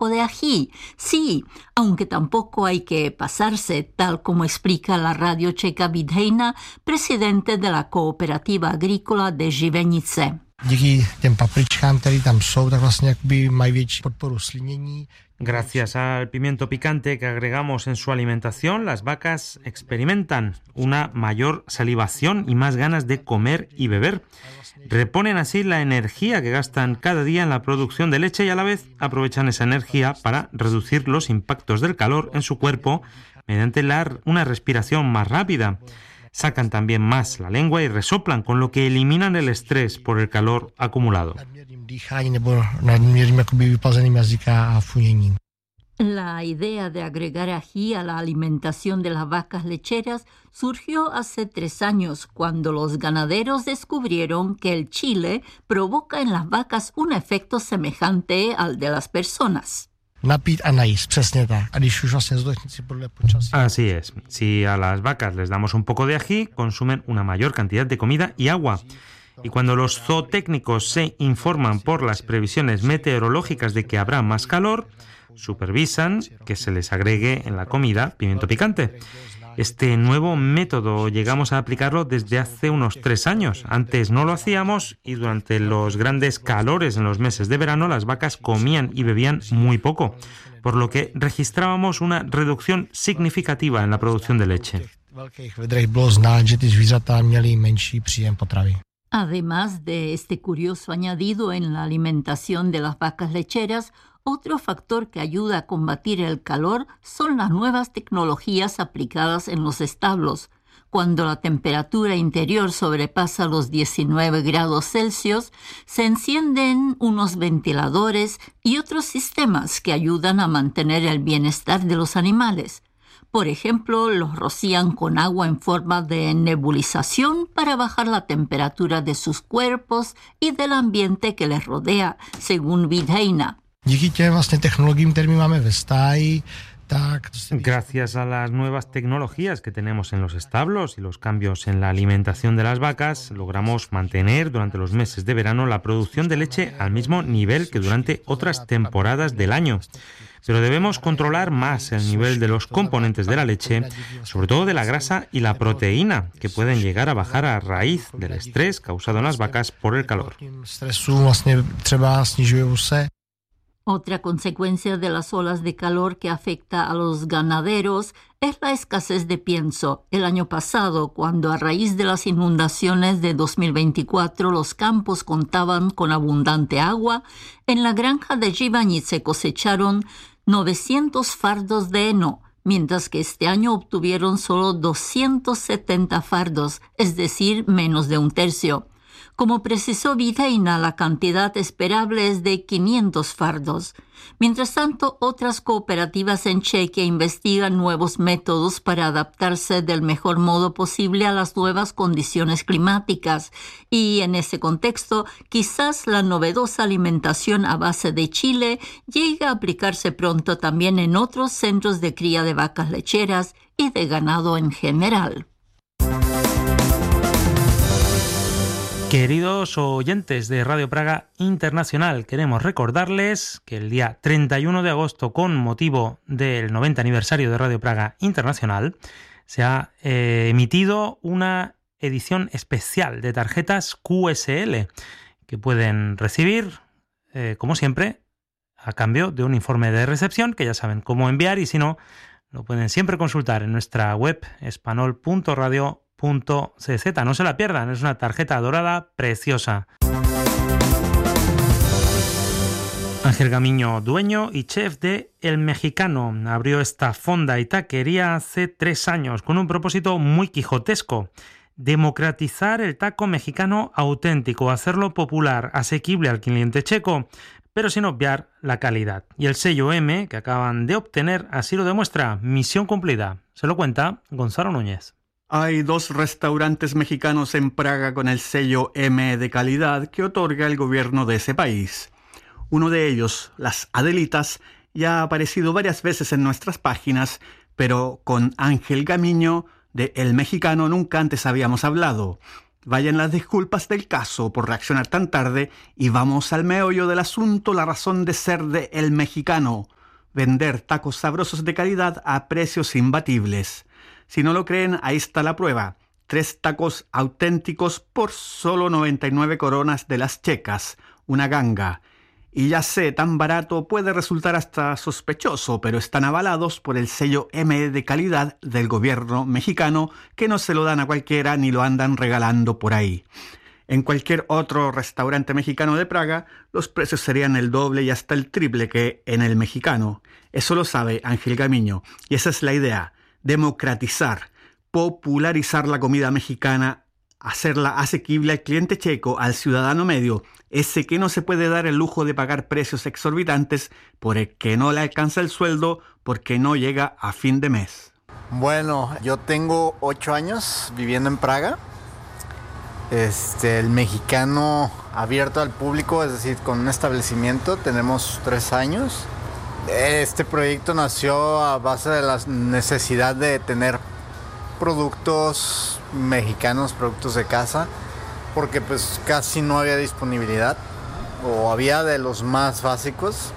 poco de ají. Sí, aunque tampoco hay que pasarse, tal como explica la radio checa Videjna, presidente de la cooperativa agrícola de Živenice. Díky těm papričkám, které tam jsou, tak vlastně jakoby mají větší podporu slinění. Gracias al pimiento picante que agregamos en su alimentación, las vacas experimentan una mayor salivación y más ganas de comer y beber. Reponen así la energía que gastan cada día en la producción de leche y a la vez aprovechan esa energía para reducir los impactos del calor en su cuerpo mediante una respiración más rápida. Sacan también más la lengua y resoplan, con lo que eliminan el estrés por el calor acumulado. La idea de agregar ají a la alimentación de las vacas lecheras surgió hace 3 años, cuando los ganaderos descubrieron que el chile provoca en las vacas un efecto semejante al de las personas. Así es. Si a las vacas les damos un poco de ají, consumen una mayor cantidad de comida y agua. Y cuando los zootécnicos se informan por las previsiones meteorológicas de que habrá más calor, supervisan que se les agregue en la comida pimiento picante. Este nuevo método llegamos a aplicarlo desde hace unos 3 años. Antes no lo hacíamos y durante los grandes calores en los meses de verano las vacas comían y bebían muy poco, por lo que registrábamos una reducción significativa en la producción de leche. Además de este curioso añadido en la alimentación de las vacas lecheras, otro factor que ayuda a combatir el calor son las nuevas tecnologías aplicadas en los establos. Cuando la temperatura interior sobrepasa los 19 grados Celsius, se encienden unos ventiladores y otros sistemas que ayudan a mantener el bienestar de los animales. Por ejemplo, los rocían con agua en forma de nebulización para bajar la temperatura de sus cuerpos y del ambiente que les rodea, según Videjna. Gracias a las nuevas tecnologías que tenemos en los establos y los cambios en la alimentación de las vacas, logramos mantener durante los meses de verano la producción de leche al mismo nivel que durante otras temporadas del año. Pero debemos controlar más el nivel de los componentes de la leche, sobre todo de la grasa y la proteína, que pueden llegar a bajar a raíz del estrés causado en las vacas por el calor. Otra consecuencia de las olas de calor que afecta a los ganaderos es la escasez de pienso. El año pasado, cuando a raíz de las inundaciones de 2024 los campos contaban con abundante agua, en la granja de Živenice cosecharon 900 fardos de heno, mientras que este año obtuvieron solo 270 fardos, es decir, menos de un tercio. Como precisó Videjna, la cantidad esperable es de 500 fardos. Mientras tanto, otras cooperativas en Chequia investigan nuevos métodos para adaptarse del mejor modo posible a las nuevas condiciones climáticas. Y en ese contexto, quizás la novedosa alimentación a base de chile llegue a aplicarse pronto también en otros centros de cría de vacas lecheras y de ganado en general. Queridos oyentes de Radio Praga Internacional, queremos recordarles que el día 31 de agosto, con motivo del 90 aniversario de Radio Praga Internacional, se ha emitido una edición especial de tarjetas QSL que pueden recibir, como siempre, a cambio de un informe de recepción, que ya saben cómo enviar, y si no, lo pueden siempre consultar en nuestra web espanol.radio.cz. No se la pierdan, es una tarjeta dorada preciosa. Ángel Gamiño, dueño y chef de El Mexicano, abrió esta fonda y taquería hace 3 años con un propósito muy quijotesco: democratizar el taco mexicano auténtico, hacerlo popular, asequible al cliente checo, pero sin obviar la calidad. Y el sello M que acaban de obtener así lo demuestra. Misión cumplida. Se lo cuenta Gonzalo Núñez. Hay 2 restaurantes mexicanos en Praga con el sello M de calidad que otorga el gobierno de ese país. Uno de ellos, Las Adelitas, ya ha aparecido varias veces en nuestras páginas, pero con Ángel Gamiño de El Mexicano nunca antes habíamos hablado. Vayan las disculpas del caso por reaccionar tan tarde y vamos al meollo del asunto, la razón de ser de El Mexicano. vender tacos sabrosos de calidad a precios imbatibles. Si no lo creen, ahí está la prueba. 3 tacos auténticos por solo 99 coronas de las checas, una ganga. Y ya sé, tan barato puede resultar hasta sospechoso, pero están avalados por el sello M de calidad del gobierno mexicano, que no se lo dan a cualquiera ni lo andan regalando por ahí. En cualquier otro restaurante mexicano de Praga, los precios serían el doble y hasta el triple que en el mexicano. Eso lo sabe Ángel Gamiño, y esa es la idea: democratizar, popularizar la comida mexicana, hacerla asequible al cliente checo, al ciudadano medio, ese que no se puede dar el lujo de pagar precios exorbitantes por el que no le alcanza el sueldo porque no llega a fin de mes. Bueno, yo tengo 8 años viviendo en Praga. El mexicano abierto al público, es decir, con un establecimiento, tenemos 3 años. Este proyecto nació a base de la necesidad de tener productos mexicanos, productos de casa, porque pues casi no había disponibilidad, o había de los más básicos,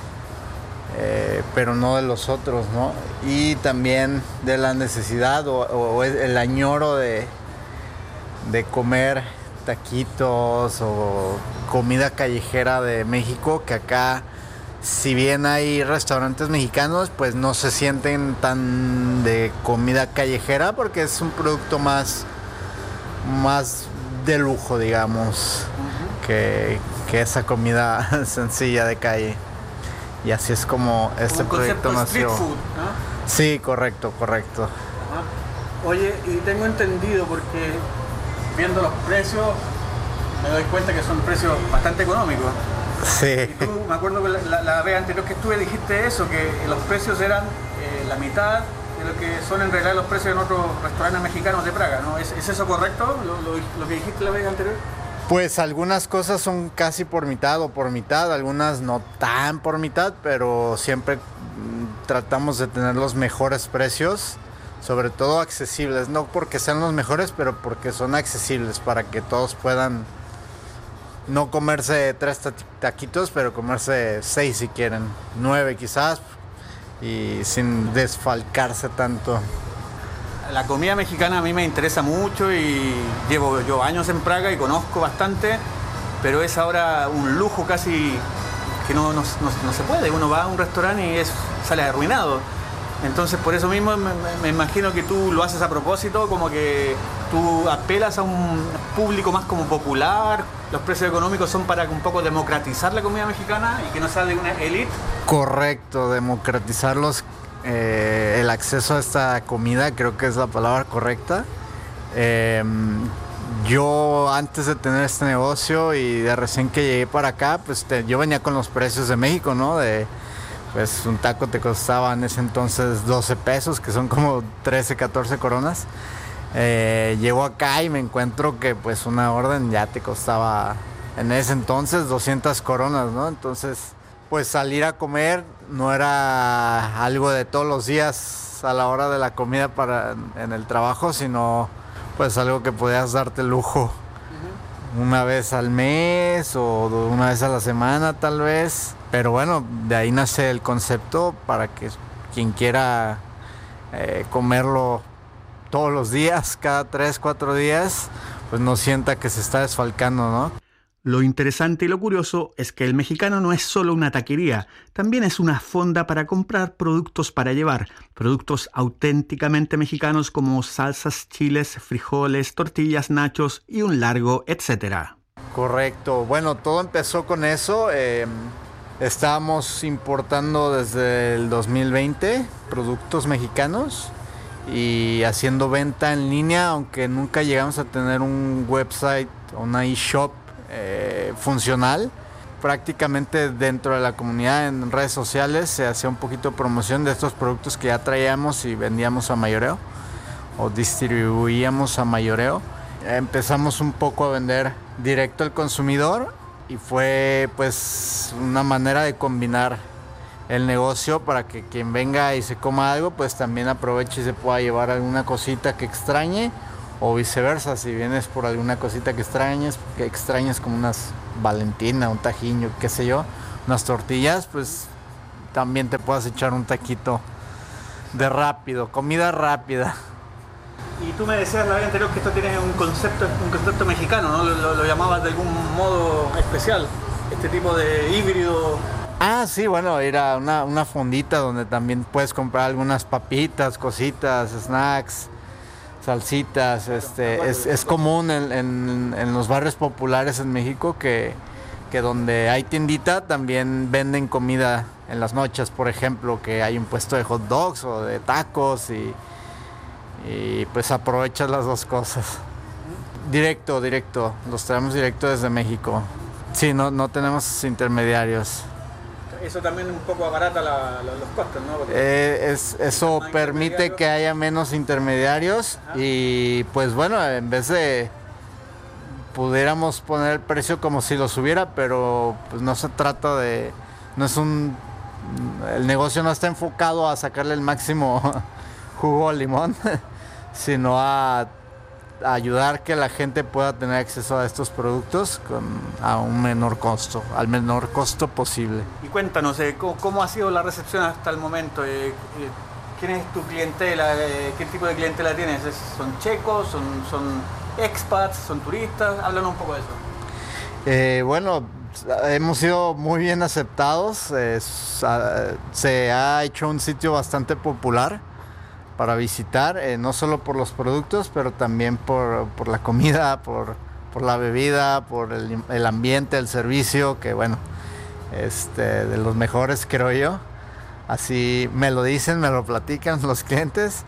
pero no de los otros, ¿no? Y también de la necesidad o el añoro de comer taquitos o comida callejera de México, que acá, si bien hay restaurantes mexicanos, pues no se sienten tan de comida callejera porque es un producto más de lujo, digamos, que esa comida sencilla de calle. Y así es como este proyecto nació. Street food, ¿no? Sí, correcto. Ajá. Oye, y tengo entendido, porque viendo los precios me doy cuenta que son precios bastante económicos. Sí. Y tú, me acuerdo que la vez anterior que estuve dijiste eso, que los precios eran la mitad de lo que son en realidad los precios en otros restaurantes mexicanos de Praga, ¿no? ¿Es eso correcto, lo que dijiste la vez anterior? Pues algunas cosas son casi por mitad o por mitad, algunas no tan por mitad, pero siempre tratamos de tener los mejores precios, sobre todo accesibles, no porque sean los mejores, pero porque son accesibles para que todos puedan no comerse 3 taquitos, pero comerse 6 si quieren, 9 quizás, y sin desfalcarse tanto. La comida mexicana a mí me interesa mucho y llevo yo años en Praga y conozco bastante, pero es ahora un lujo casi que no se puede. Uno va a un restaurante y sale arruinado. Entonces, por eso mismo me imagino que tú lo haces a propósito, como que tú apelas a un público más como popular. Los precios económicos son para un poco democratizar la comida mexicana y que no sea de una élite. Correcto, democratizarlos, el acceso a esta comida, creo que es la palabra correcta. Yo antes de tener este negocio y de recién que llegué para acá, pues yo venía con los precios de México, ¿no? Pues un taco te costaba en ese entonces 12 pesos, que son como 13, 14 coronas. Llego acá y me encuentro que pues una orden ya te costaba en ese entonces 200 coronas, ¿no? Entonces, pues salir a comer no era algo de todos los días a la hora de la comida en el trabajo, sino pues algo que podías darte el lujo una vez al mes o una vez a la semana tal vez. Pero bueno, de ahí nace el concepto para que quien quiera comerlo todos los días, cada 3, 4 días, pues no sienta que se está desfalcando, ¿no? Lo interesante y lo curioso es que el mexicano no es solo una taquería, también es una fonda para comprar productos para llevar, productos auténticamente mexicanos como salsas, chiles, frijoles, tortillas, nachos y un largo etcétera. Correcto, bueno, todo empezó con eso. Estábamos importando desde el 2020 productos mexicanos y haciendo venta en línea, aunque nunca llegamos a tener un website o una eShop funcional. Prácticamente dentro de la comunidad en redes sociales se hacía un poquito de promoción de estos productos que ya traíamos y vendíamos a mayoreo o distribuíamos a mayoreo. Empezamos un poco a vender directo al consumidor y fue pues una manera de combinar el negocio para que quien venga y se coma algo pues también aproveche y se pueda llevar alguna cosita que extrañe, o viceversa, si vienes por alguna cosita que extrañes como unas Valentina, un tajín, qué sé yo, unas tortillas, pues también te puedas echar un taquito de rápido, comida rápida. Y tú me decías la vez anterior que esto tiene un concepto mexicano, ¿no? Lo llamabas de algún modo especial, este tipo de híbrido. Ah, sí, bueno, era una fondita donde también puedes comprar algunas papitas, cositas, snacks, salsitas. Es común en los barrios populares en México que donde hay tiendita también venden comida en las noches, por ejemplo, que hay un puesto de hot dogs o de tacos y pues aprovechas las dos cosas. Directo, los traemos directo desde México. Sí, no tenemos intermediarios. Eso también un poco abarata los costos, ¿no? Eso permite que haya menos intermediarios. Ajá. Y pues bueno, en vez de pudiéramos poner el precio como si los hubiera, pero pues no se trata de... el negocio no está enfocado a sacarle el máximo jugo al limón, sino a ayudar que la gente pueda tener acceso a estos productos a un menor costo, al menor costo posible. Y cuéntanos, ¿cómo ha sido la recepción hasta el momento? ¿Quién es tu clientela? ¿Qué tipo de clientela tienes? ¿Son checos? ¿Son expats? ¿Son turistas? Háblanos un poco de eso. Bueno, hemos sido muy bien aceptados. Se ha hecho un sitio bastante popular para visitar, no solo por los productos, pero también por la comida, por la bebida, por el ambiente, el servicio, que bueno, de los mejores, creo yo. Así me lo dicen, me lo platican los clientes.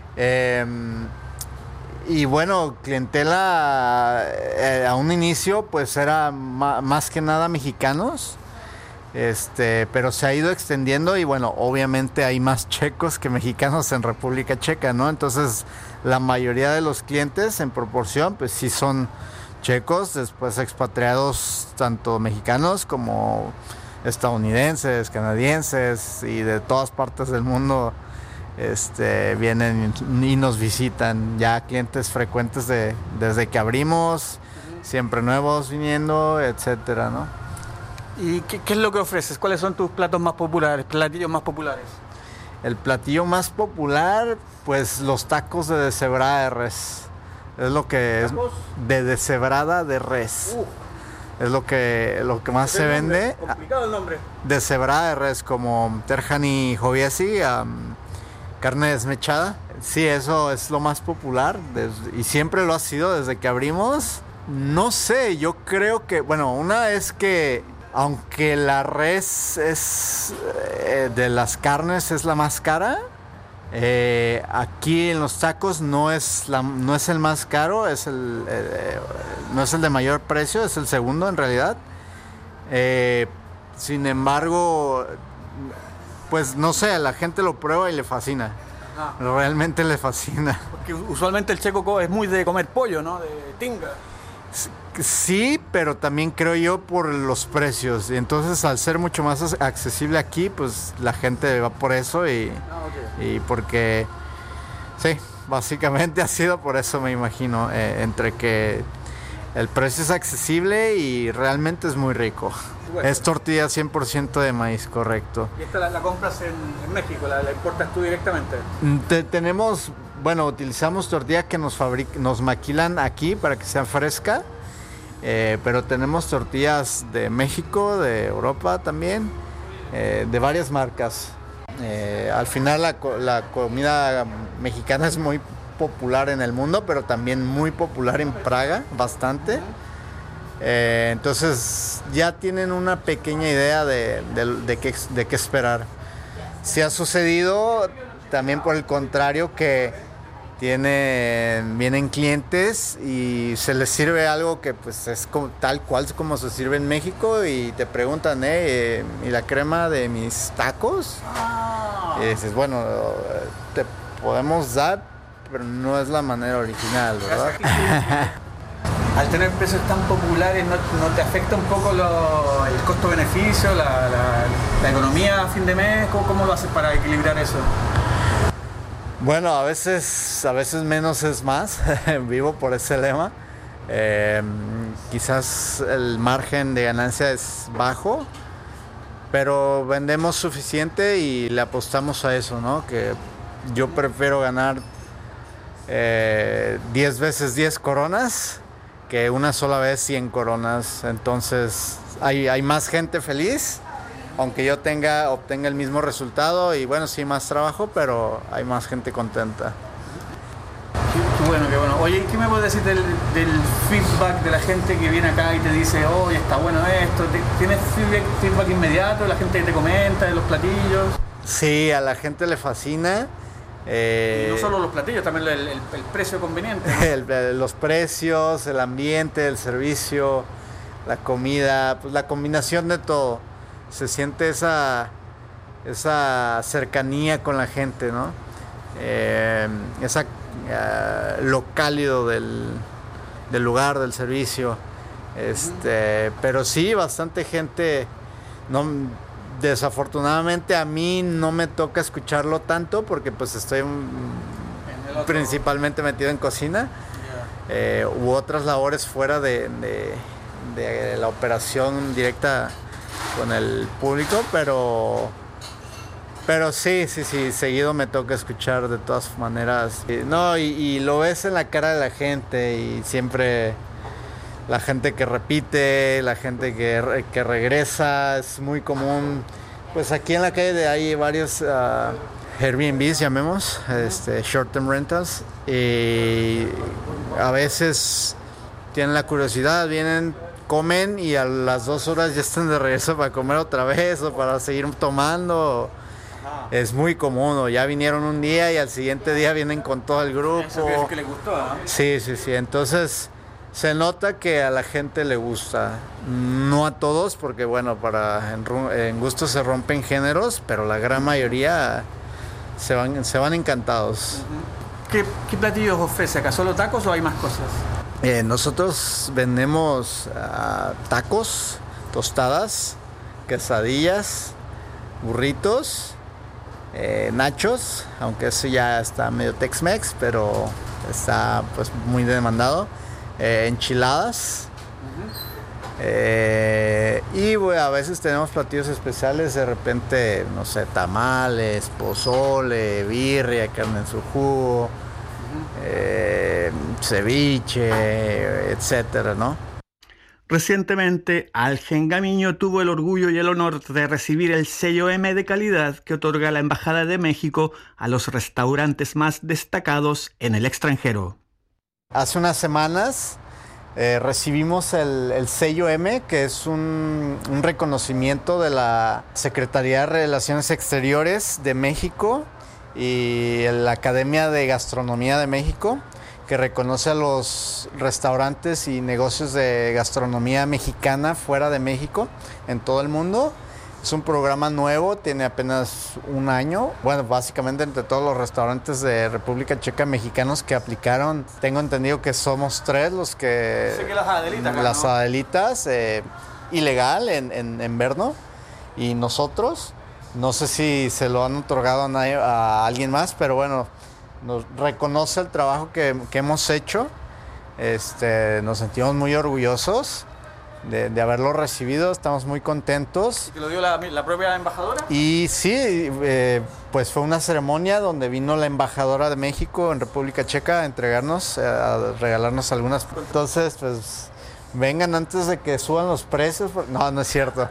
Y bueno, clientela a un inicio pues era más que nada mexicanos. Pero se ha ido extendiendo y bueno, obviamente hay más checos que mexicanos en República Checa, ¿no? Entonces la mayoría de los clientes en proporción pues sí son checos, después expatriados tanto mexicanos como estadounidenses, canadienses y de todas partes del mundo vienen y nos visitan, ya clientes frecuentes desde que abrimos, siempre nuevos viniendo, etcétera, ¿no? ¿Y qué es lo que ofreces? ¿Cuáles son tus platillos más populares? El platillo más popular, pues los tacos de deshebrada de res. Es lo que ¿tacos? Es de deshebrada de res. Es lo que más se vende. Complicado el nombre. Deshebrada de res, como Terjani Joviesi, carne desmechada. Sí, eso es lo más popular y siempre lo ha sido desde que abrimos. No sé, yo creo que, bueno, una es que aunque la res es de las carnes es la más cara, aquí en los tacos no es el más caro, no es el de mayor precio, es el segundo en realidad. Sin embargo, pues no sé, la gente lo prueba y le fascina. Realmente le fascina. Porque usualmente el checo es muy de comer pollo, ¿no? De tinga. Sí, pero también creo yo por los precios. Y entonces al ser mucho más accesible aquí, pues la gente va por eso y porque sí, básicamente ha sido por eso, me imagino, entre que el precio es accesible y realmente es muy rico. Bueno. Es tortilla 100% de maíz, correcto. ¿Y esta la compras en México? ¿La importas tú directamente? Tenemos, bueno, utilizamos tortilla que nos maquilan aquí para que sea fresca. Pero tenemos tortillas de México, de Europa también, de varias marcas. Al final la comida mexicana es muy popular en el mundo, pero también muy popular en Praga, bastante. Entonces ya tienen una pequeña idea de qué esperar. Si ha sucedido también por el contrario que vienen clientes y se les sirve algo que pues es tal cual como se sirve en México y te preguntan, ¿y la crema de mis tacos? Y dices, bueno, te podemos dar, pero no es la manera original, ¿verdad? Al tener precios tan populares, ¿no te afecta un poco el costo-beneficio, la economía a fin de mes? ¿Cómo lo haces para equilibrar eso? Bueno, a veces menos es más, vivo por ese lema. Quizás el margen de ganancia es bajo, pero vendemos suficiente y le apostamos a eso, ¿no? Que yo prefiero ganar 10 veces 10 coronas que una sola vez 100 coronas. Entonces hay más gente feliz, aunque yo obtenga el mismo resultado y bueno, sí, más trabajo, pero hay más gente contenta. Qué bueno, qué bueno. Oye, ¿qué me puedes decir del feedback de la gente que viene acá y te dice, oye, está bueno esto? ¿Tienes feedback inmediato de la gente que te comenta, de los platillos? Sí, a la gente le fascina. Y no solo los platillos, también el precio conveniente, ¿no? Los precios, el ambiente, el servicio, la comida, pues la combinación de todo. Se siente esa cercanía con la gente, ¿no? Lo cálido del lugar, del servicio. Pero sí, bastante gente. Desafortunadamente a mí no me toca escucharlo tanto porque pues estoy principalmente metido en cocina, u otras labores fuera de la operación directa con el público, pero sí, seguido me toca escuchar de todas maneras. Y lo ves en la cara de la gente y siempre la gente que repite, la gente que regresa, es muy común. Pues aquí en la calle hay varios Airbnbs, llamemos, short term rentals, y a veces tienen la curiosidad, vienen, comen y a las 2 horas ya están de regreso para comer otra vez o para seguir tomando. Es muy común, o ya vinieron un día y al siguiente día vienen con todo el grupo. Eso es que les gustó, ¿no? Sí, entonces se nota que a la gente le gusta, no a todos, porque bueno, en gusto se rompen géneros, pero la gran mayoría se van encantados. ¿Qué platillos ofrece acá? ¿Solo tacos o hay más cosas? Nosotros vendemos tacos, tostadas, quesadillas, burritos, nachos, aunque eso ya está medio Tex-Mex, pero está pues muy demandado. Enchiladas, y bueno, a veces tenemos platillos especiales, de repente, no sé, tamales, pozole, birria, carne en su jugo, ceviche, etcétera, ¿no? Recientemente, Algen Gamiño tuvo el orgullo y el honor de recibir el sello M de calidad que otorga la Embajada de México a los restaurantes más destacados en el extranjero. Hace unas semanas recibimos el sello M, que es un reconocimiento de la Secretaría de Relaciones Exteriores de México y la Academia de Gastronomía de México, que reconoce a los restaurantes y negocios de gastronomía mexicana fuera de México, en todo el mundo. Es un programa nuevo, tiene apenas un año. Bueno, básicamente entre todos los restaurantes de República Checa mexicanos que aplicaron, tengo entendido que somos 3 los que... Sé que las Adelitas. Las Adelitas, ilegal en Brno, y nosotros. No sé si se lo han otorgado a alguien más, pero bueno, nos reconoce el trabajo que hemos hecho. Nos sentimos muy orgullosos de haberlo recibido, estamos muy contentos. ¿Y te lo dio la propia embajadora? Y sí, pues fue una ceremonia donde vino la embajadora de México en República Checa a entregarnos, a regalarnos algunas. Entonces, pues vengan antes de que suban los precios. No es cierto.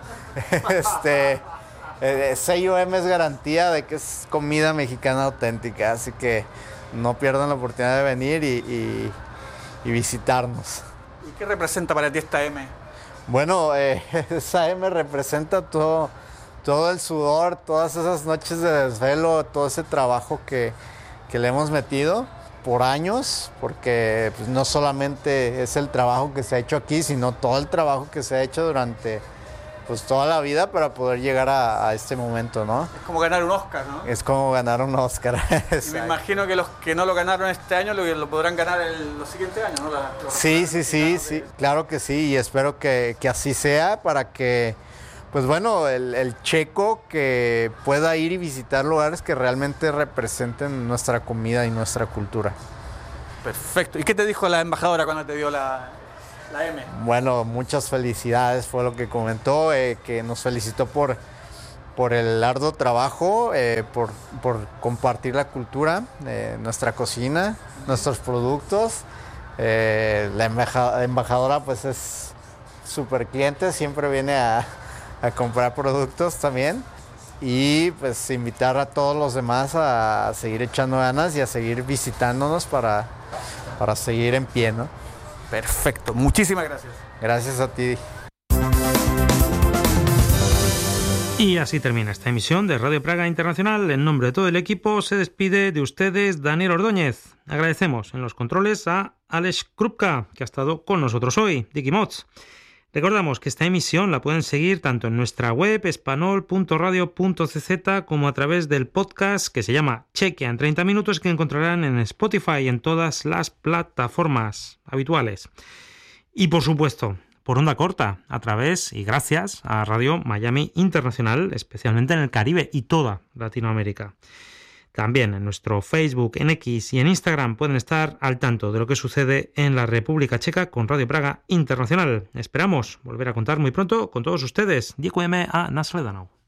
Sello M es garantía de que es comida mexicana auténtica, así que no pierdan la oportunidad de venir y visitarnos. ¿Y qué representa para ti esta M? Bueno, esa M representa todo el sudor, todas esas noches de desvelo, todo ese trabajo que le hemos metido por años, porque pues, no solamente es el trabajo que se ha hecho aquí, sino todo el trabajo que se ha hecho durante pues, toda la vida para poder llegar a este momento, ¿no? Es como ganar un Oscar, ¿no? Es como ganar un Oscar. Y me imagino que los que no lo ganaron este año lo podrán ganar los siguientes años, ¿no? Sí, claro que sí, y espero que así sea para que, pues bueno, el checo que pueda ir y visitar lugares que realmente representen nuestra comida y nuestra cultura. Perfecto. ¿Y qué te dijo la embajadora cuando te dio la M? Bueno, muchas felicidades, fue lo que comentó, que nos felicitó por por el arduo trabajo, por compartir la cultura, nuestra cocina, nuestros productos. La embajadora pues es súper cliente, siempre viene a comprar productos también. Y pues invitar a todos los demás a seguir echando ganas y a seguir visitándonos para seguir en pie, ¿no? Perfecto, muchísimas gracias. Gracias a ti. Y así termina esta emisión de Radio Praga Internacional. En nombre de todo el equipo se despide de ustedes Daniel Ordóñez. Agradecemos en los controles a Alex Krupka, que ha estado con nosotros hoy, Dikimots. Recordamos que esta emisión la pueden seguir tanto en nuestra web espanol.radio.cz como a través del podcast que se llama Chequea en 30 minutos, que encontrarán en Spotify y en todas las plataformas habituales. Y por supuesto, por onda corta, a través y gracias a Radio Miami Internacional, especialmente en el Caribe y toda Latinoamérica. También en nuestro Facebook, en X y en Instagram pueden estar al tanto de lo que sucede en la República Checa con Radio Praga Internacional. Esperamos volver a contar muy pronto con todos ustedes. Děkujeme a nashledanou.